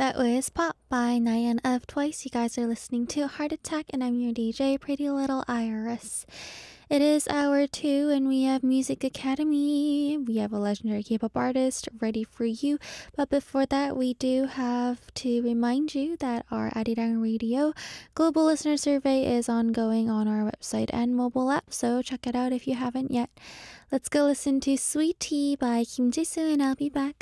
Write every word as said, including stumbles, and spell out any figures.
That was Pop by Nyan of Twice. You guys are listening to Heart Attack, and I'm your D J, Pretty Little Iris. It is hour two, and we have Music Academy. We have a legendary K-pop artist ready for you. But before that, we do have to remind you that our Arirang Radio Global Listener Survey is ongoing on our website and mobile app, so check it out if you haven't yet. Let's go listen to Sweet Tea by Kim Jisoo, and I'll be back.